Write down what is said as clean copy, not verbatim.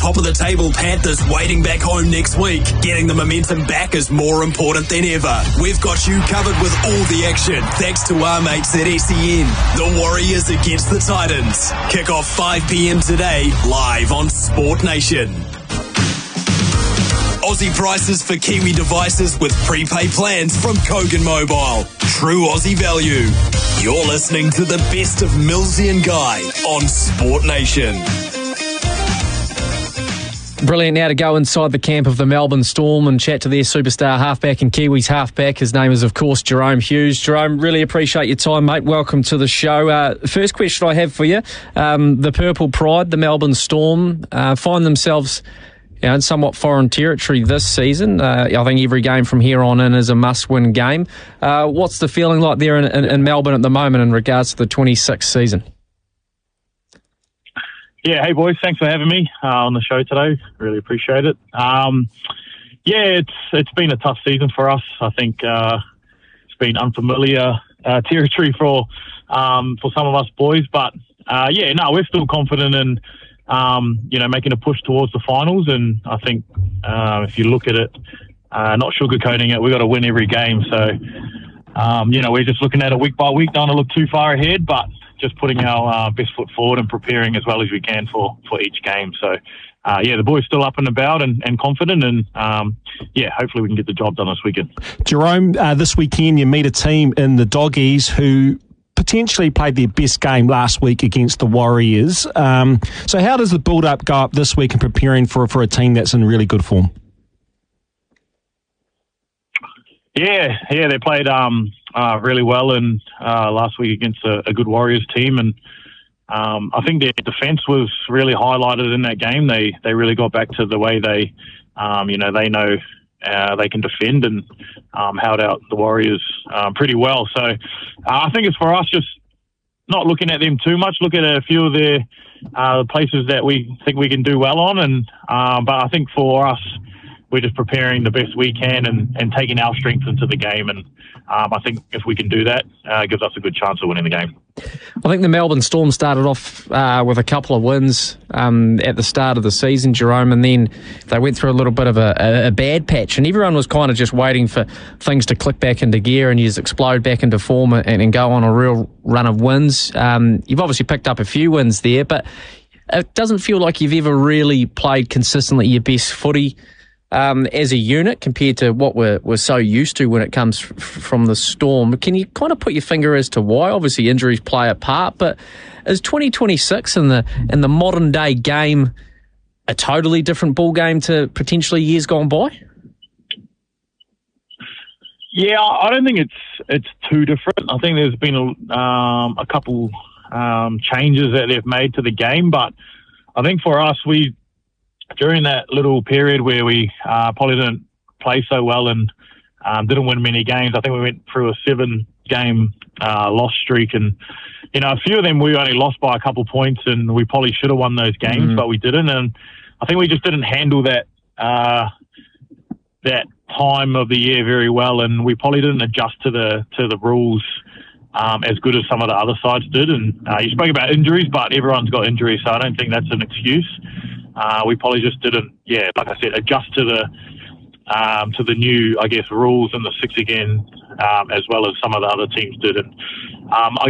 top of the table Panthers waiting back home next week. Getting the momentum back is more important than ever. We've got you covered with all the action, thanks to our mates at SEN. The Warriors against the Titans. Kick off 5 p.m. today, live on Sport Nation. Aussie prices for Kiwi devices with prepaid plans from Kogan Mobile. True Aussie value. You're listening to the best of Millsy and Guy on Sport Nation. Brilliant. Now to go inside the camp of the Melbourne Storm and chat to their superstar halfback and Kiwis halfback. His name is, of course, Jahrome Hughes. Jahrome, really appreciate your time, mate. Welcome to the show. First question I have for you. The Purple Pride, the Melbourne Storm, find themselves in somewhat foreign territory this season. I think every game from here on in is a must-win game. What's the feeling like there in Melbourne at the moment in regards to the 26th season? Yeah, hey boys, thanks for having me on the show today. Really appreciate it. It's been a tough season for us. I think it's been unfamiliar territory for some of us boys, but we're still confident in making a push towards the finals. And I think if you look at it, not sugarcoating it, we've got to win every game. So we're just looking at it week by week, don't want to look too far ahead, but just putting our best foot forward and preparing as well as we can for each game. So, the boys still up and about and confident, and hopefully we can get the job done this weekend. Jahrome, this weekend you meet a team in the Doggies who potentially played their best game last week against the Warriors. So how does the build-up go up this week in preparing for a team that's in really good form? Yeah, they played really well in last week against a good Warriors team, and I think their defence was really highlighted in that game. They really got back to the way they know they can defend and held out the Warriors pretty well. So I think it's for us just not looking at them too much, look at a few of their places that we think we can do well on, and but I think for us, we're just preparing the best we can and taking our strengths into the game. And I think if we can do that, it gives us a good chance of winning the game. I think the Melbourne Storm started off with a couple of wins at the start of the season, Jahrome, and then they went through a little bit of a bad patch, and everyone was kind of just waiting for things to click back into gear and you just explode back into form and go on a real run of wins. You've obviously picked up a few wins there, but it doesn't feel like you've ever really played consistently your best footy as a unit compared to what we're so used to when it comes from the Storm. Can you kind of put your finger as to why? Obviously injuries play a part, but is 2026 in the modern day game a totally different ball game to potentially years gone by? Yeah, I don't think it's too different. I think there's been a couple changes that they've made to the game, but I think for us, during that little period where we probably didn't play so well and didn't win many games, I think we went through a 7-game loss streak, and a few of them we only lost by a couple points, and we probably should have won those games, but we didn't. And I think we just didn't handle that time of the year very well, and we probably didn't adjust to the rules as good as some of the other sides did. And you spoke about injuries, but everyone's got injuries, so I don't think that's an excuse. We probably just didn't, like I said, adjust to the new, rules and the 6 again, as well as some of the other teams did. And